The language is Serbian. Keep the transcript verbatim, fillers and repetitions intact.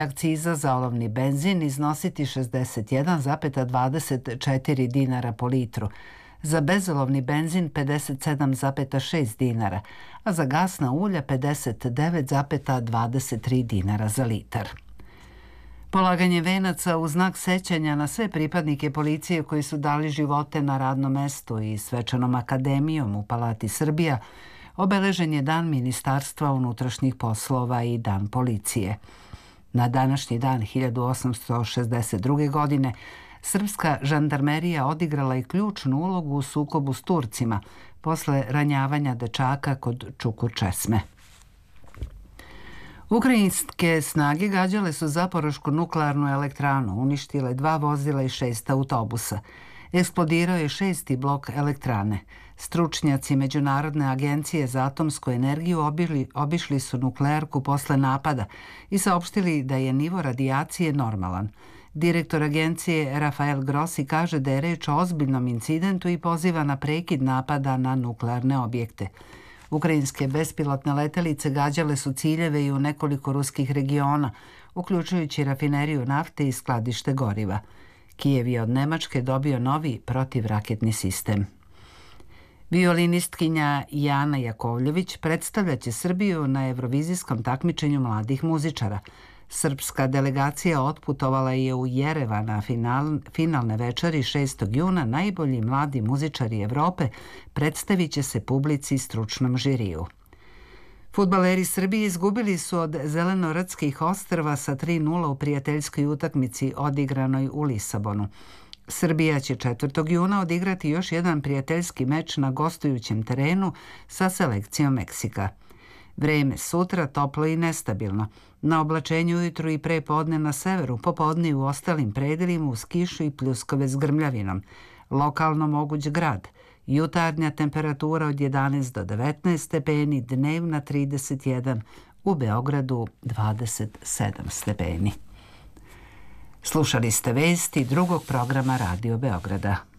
akciza za olovni benzin iznositi šezdeset jedan zarez dvadeset četiri dinara po litru, za bezolovni benzin pedeset sedam zarez šest dinara, a za gasna ulja pedeset devet zarez dvadeset tri dinara za litar. Polaganje venaca u znak sećanja na sve pripadnike policije koji su dali živote na radnom mestu i svečanom akademijom u Palati Srbija obeležen je Dan Ministarstva unutrašnjih poslova i Dan policije. Na današnji dan hiljadu osamsto šezdeset druge. godine srpska žandarmerija odigrala je ključnu ulogu u sukobu s Turcima posle ranjavanja dečaka kod Čukur Česme. Ukrajinske snage gađale su Zaporošku nuklearnu elektranu, uništile dva vozila i šest autobusa. Eksplodirao je šesti blok elektrane. Stručnjaci Međunarodne agencije za atomsku energiju obišli, obišli su nuklearku posle napada i saopštili da je nivo radijacije normalan. Direktor agencije Rafael Grossi kaže da je reč o ozbiljnom incidentu i poziva na prekid napada na nuklearne objekte. Ukrajinske bespilotne letelice gađale su ciljeve i u nekoliko ruskih regiona, uključujući rafineriju nafte i skladište goriva. Kijev je od Nemačke dobio novi protivraketni sistem. Violinistkinja Jana Jakovljević predstavljaće Srbiju na Evrovizijskom takmičenju mladih muzičara. Srpska delegacija otputovala je u Jerevan na final, finalne večeri šestog juna. Najbolji mladi muzičari Evrope predstavit će se publici i stručnom žiriju. Fudbaleri Srbije izgubili su od Zelenorodskih ostrva sa tri nula u prijateljskoj utakmici odigranoj u Lisabonu. Srbija će četvrtog juna odigrati još jedan prijateljski meč na gostujućem terenu sa selekcijom Meksika. Vreme sutra toplo i nestabilno. Na oblačenju ujutru i pre podne na severu, popodne i u ostalim predelima uz kišu i pljuskove s grmljavinom. Lokalno moguć grad. Jutarnja temperatura od jedanaest do devetnaest stepeni, dnevna trideset jedan, u Beogradu dvadeset sedam stepeni. Slušali ste vesti drugog programa Radio Beograda.